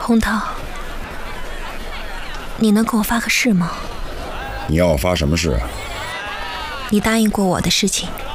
洪涛，你能给我发个誓吗？ 你要我发什么誓啊？ 你答应过我的事情，